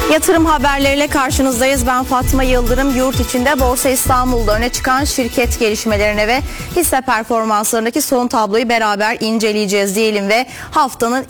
Yatırım haberleriyle karşınızdayız. Ben Fatma Yıldırım. Yurt içinde Borsa İstanbul'da öne çıkan şirket gelişmelerine ve hisse performanslarındaki son tabloyu beraber inceleyeceğiz diyelim ve haftanın